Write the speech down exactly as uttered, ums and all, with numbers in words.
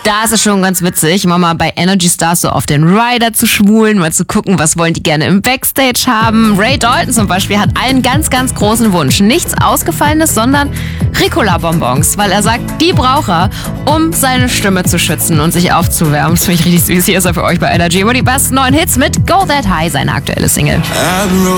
Da ist es schon ganz witzig, mal, mal bei Energy Stars so auf den Rider zu schmulen, mal zu gucken, was wollen die gerne im Backstage haben. Ray Dalton zum Beispiel hat einen ganz, ganz großen Wunsch. Nichts Ausgefallenes, sondern Ricola-Bonbons, weil er sagt, die braucht er, um seine Stimme zu schützen und sich aufzuwärmen. Das finde ich richtig süß. Hier ist er für euch bei Energy. Immer die besten neuen Hits mit Go That High, seine aktuelle Single.